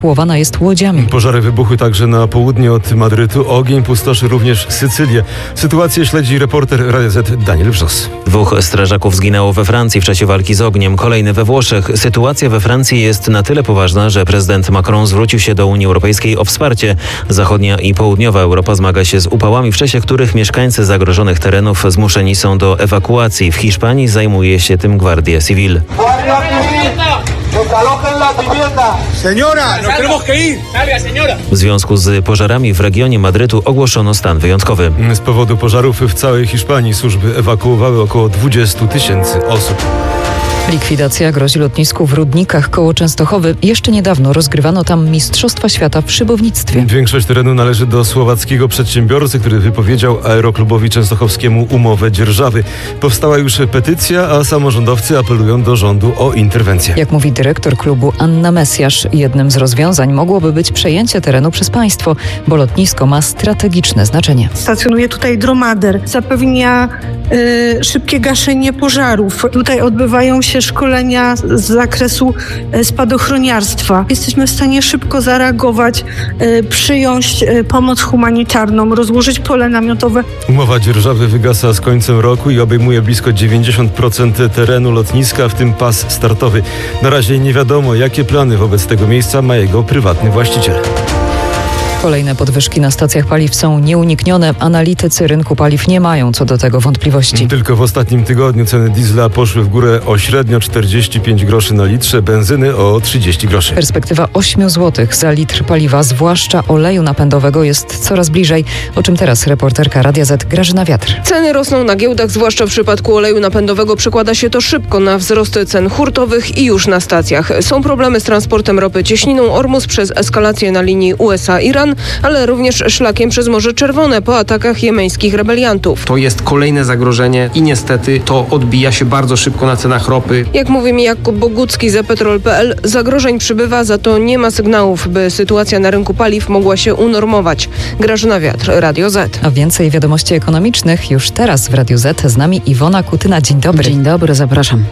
ewakuowana jest łodziami. Pożary wybuchły także na południe od Madrytu. Ogień pustoszy również Sycylię. Sytuację śledzi reporter Radia Z Daniel Wrzos. 2 strażaków zginęło we Francji w czasie walki z ogniem. Kolejny we Włoszech. Sytuacja we Francji jest na tyle poważna, że prezydent Macron zwrócił się do Unii Europejskiej o wsparcie. Zachodnia i południowa Europa zmaga się z upałami, w czasie których mieszkańcy zagrożonych terenów zmuszeni są do ewakuacji. W Hiszpanii zajmuje się tym Guardia Civil. W związku z pożarami w regionie Madrytu ogłoszono stan wyjątkowy. Z powodu pożarów w całej Hiszpanii służby ewakuowały około 20 000 osób. Likwidacja grozi lotnisku w Rudnikach koło Częstochowy. Jeszcze niedawno rozgrywano tam Mistrzostwa Świata w szybownictwie. Większość terenu należy do słowackiego przedsiębiorcy, który wypowiedział Aeroklubowi Częstochowskiemu umowę dzierżawy. Powstała już petycja, a samorządowcy apelują do rządu o interwencję. Jak mówi dyrektor klubu Anna Mesjasz, jednym z rozwiązań mogłoby być przejęcie terenu przez państwo, bo lotnisko ma strategiczne znaczenie. Stacjonuje tutaj dromader, zapewnia szybkie gaszenie pożarów. Tutaj odbywają się szkolenia z zakresu spadochroniarstwa. Jesteśmy w stanie szybko zareagować, przyjąć pomoc humanitarną, rozłożyć pole namiotowe. Umowa dzierżawy wygasa z końcem roku i obejmuje blisko 90% terenu lotniska, w tym pas startowy. Na razie nie wiadomo, jakie plany wobec tego miejsca ma jego prywatny właściciel. Kolejne podwyżki na stacjach paliw są nieuniknione. Analitycy rynku paliw nie mają co do tego wątpliwości. Tylko w ostatnim tygodniu ceny diesla poszły w górę o średnio 45 groszy na litrze, benzyny o 30 groszy. Perspektywa 8 zł za litr paliwa, zwłaszcza oleju napędowego, jest coraz bliżej. O czym teraz reporterka Radia Z Grażyna Wiatr. Ceny rosną na giełdach, zwłaszcza w przypadku oleju napędowego. Przekłada się to szybko na wzrost cen hurtowych i już na stacjach. Są problemy z transportem ropy cieśniną Ormus przez eskalację na linii USA-Iran, ale również szlakiem przez Morze Czerwone po atakach jemeńskich rebeliantów. To jest kolejne zagrożenie i niestety to odbija się bardzo szybko na cenach ropy. Jak mówi mi Jakub Bogucki za Petrol.pl, zagrożeń przybywa, za to nie ma sygnałów, by sytuacja na rynku paliw mogła się unormować. Grażyna Wiatr, Radio Z. A więcej wiadomości ekonomicznych już teraz w Radiu Z. Z nami Iwona Kutyna. Dzień dobry. Dzień dobry, zapraszam.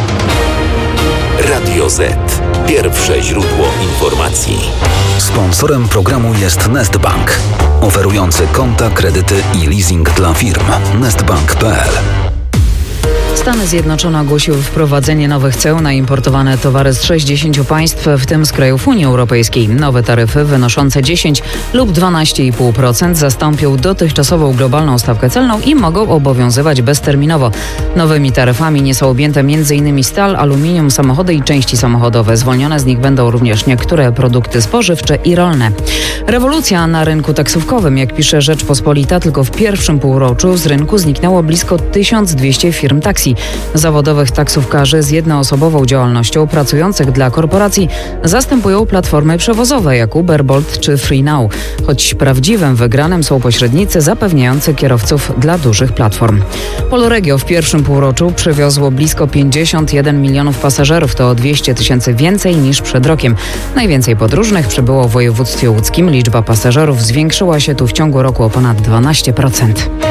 Radio Z. Pierwsze źródło informacji. Sponsorem programu jest Nestbank, oferujący konta, kredyty i leasing dla firm. Nestbank.pl. Stany Zjednoczone ogłosiły wprowadzenie nowych ceł na importowane towary z 60 państw, w tym z krajów Unii Europejskiej. Nowe taryfy wynoszące 10 lub 12,5% zastąpią dotychczasową globalną stawkę celną i mogą obowiązywać bezterminowo. Nowymi taryfami nie są objęte m.in. stal, aluminium, samochody i części samochodowe. Zwolnione z nich będą również niektóre produkty spożywcze i rolne. Rewolucja na rynku taksówkowym. Jak pisze Rzeczpospolita, tylko w pierwszym półroczu z rynku zniknęło blisko 1200 firm taksi. Zawodowych taksówkarzy z jednoosobową działalnością pracujących dla korporacji zastępują platformy przewozowe jak Uber, Bolt czy FreeNow, choć prawdziwym wygranym są pośrednicy zapewniający kierowców dla dużych platform. Polregio w pierwszym półroczu przewiozło blisko 51 milionów pasażerów, to o 200 000 więcej niż przed rokiem. Najwięcej podróżnych przybyło w województwie łódzkim. Liczba pasażerów zwiększyła się tu w ciągu roku o ponad 12%.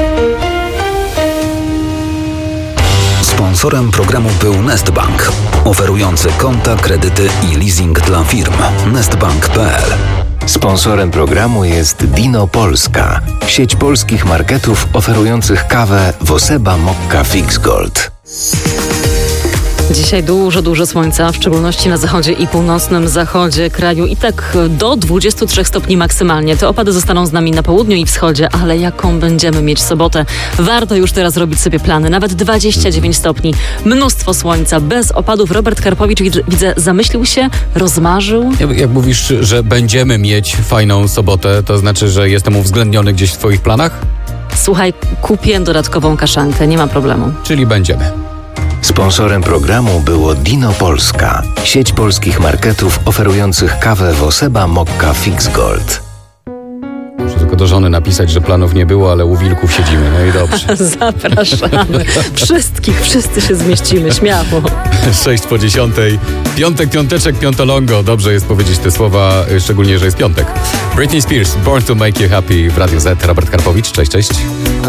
Sponsorem programu był Nestbank, oferujący konta, kredyty i leasing dla firm. Nestbank.pl. Sponsorem programu jest Dino Polska, sieć polskich marketów oferujących kawę Woseba Mokka Fix Gold. Dzisiaj dużo słońca, w szczególności na zachodzie i północnym zachodzie kraju i tak do 23 stopni maksymalnie. Te opady zostaną z nami na południu i wschodzie, ale jaką będziemy mieć sobotę? Warto już teraz robić sobie plany. Nawet 29 stopni, mnóstwo słońca, bez opadów. Robert Karpowicz, widzę, zamyślił się, rozmarzył. Jak mówisz, że będziemy mieć fajną sobotę, to znaczy, że jestem uwzględniony gdzieś w twoich planach? Słuchaj, kupię dodatkową kaszankę, nie ma problemu. Czyli będziemy. Sponsorem programu było Dino Polska, sieć polskich marketów oferujących kawę Woseba Mokka Fix Gold. Muszę tylko do żony napisać, że planów nie było, ale u wilków siedzimy. No i dobrze. Zapraszamy. Wszyscy się zmieścimy, śmiało. 6:50. Piątek, piąteczek, piątolongo. Dobrze jest powiedzieć te słowa, szczególnie, że jest piątek. Britney Spears, Born to Make You Happy w Radio Z. Robert Karpowicz, cześć.